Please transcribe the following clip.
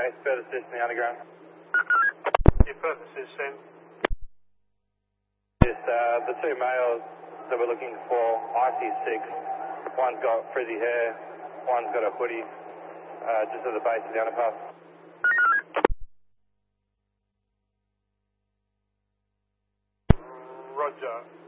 base, further assist in the underground. Your purpose is, Sam? Yes, the two males that we're looking for, IC6, one's got frizzy hair, one's got a hoodie, just at the base of the underpass. Roger.